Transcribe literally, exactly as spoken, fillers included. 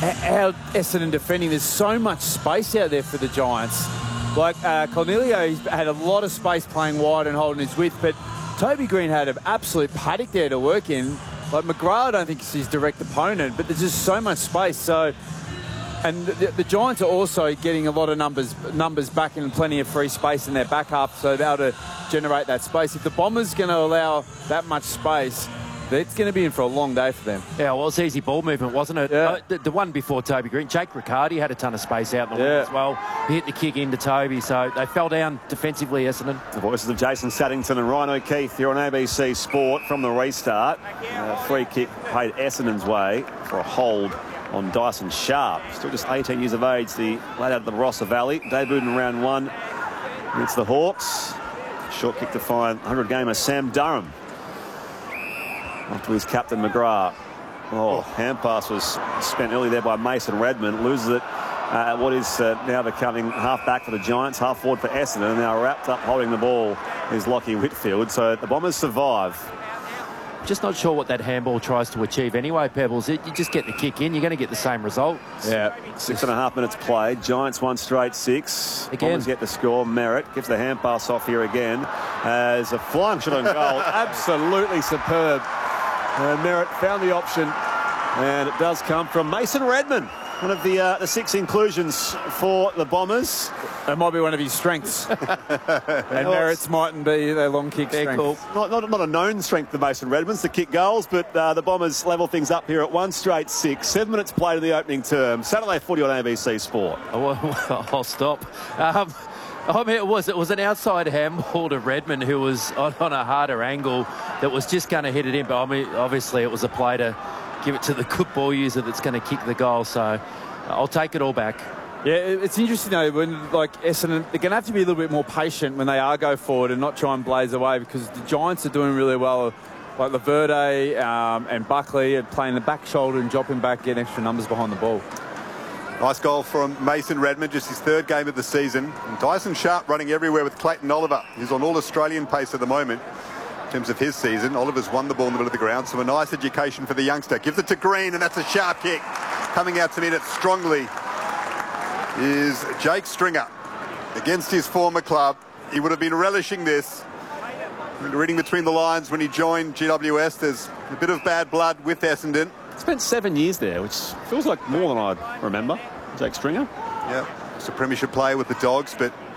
how Essendon defending. There's so much space out there for the Giants. Like uh, Cornelio, he's had a lot of space playing wide and holding his width, but Toby Green had an absolute paddock there to work in. Like McGrath, I don't think is his direct opponent, but there's just so much space. So, and the, the Giants are also getting a lot of numbers numbers back and plenty of free space in their back half, so they're able to generate that space. If the Bombers going to allow that much space, it's going to be in for a long day for them. Yeah, well, it's easy ball movement, wasn't it? Yeah. Uh, the, the one before Toby Green, Jake Riccardi had a ton of space out in the yeah. wing as well. He hit the kick into Toby, so they fell down defensively, Essendon. The voices of Jason Saddington and Ryan O'Keefe here on A B C Sport from the restart. Uh, free kick paid Essendon's way for a hold on Dyson Sharp. Still just eighteen years of age, the lad out of the Barossa Valley. Debuted in round one against the Hawks. Short kick to find one hundred gamer Sam Durham. After his captain McGrath. Oh, hand pass was spent early there by Mason Redmond. Loses it. Uh, what is uh, now becoming half back for the Giants, half forward for Essendon. And now wrapped up holding the ball is Lockie Whitfield. So the Bombers survive. Just not sure what that handball tries to achieve anyway, Pebbles. It, you just get the kick in, you're going to get the same result. Yeah, six and a half minutes played. Giants one straight six. Again. Bombers get the score. Merritt gives the hand pass off here again. As a flying shot on goal. Absolutely superb. Uh, Merritt found the option, and it does come from Mason Redmond, one of the uh, the six inclusions for the Bombers. That might be one of his strengths. And Merritt's mightn't be their long kick They're strength. cool. Not, not, not a known strength of Mason Redmond's to kick goals, but uh, the Bombers level things up here at one straight six. Seven minutes played in the opening term. Saturday footy on A B C Sport. Oh, well, I'll stop. Um, I mean, it was it was an outside handball to Redmond, who was on, on a harder angle that was just going to hit it in. But I mean, obviously, it was a play to give it to the good ball user that's going to kick the goal. So I'll take it all back. Yeah, it's interesting though when like Essendon, they're going to have to be a little bit more patient when they are go forward and not try and blaze away, because the Giants are doing really well. Like Laverde um, and Buckley are playing the back shoulder and dropping back, getting extra numbers behind the ball. Nice goal from Mason Redmond, just his third game of the season. And Dyson Sharp running everywhere with Clayton Oliver. He's on all Australian pace at the moment in terms of his season. Oliver's won the ball in the middle of the ground, so a nice education for the youngster. Gives it to Green, and that's a sharp kick. Coming out to meet it strongly is Jake Stringer against his former club. He would have been relishing this. Reading between the lines when he joined G W S, there's a bit of bad blood with Essendon. Spent seven years there, which feels like more than I remember. Jake Stringer. Yeah, it's a premiership player with the Dogs, but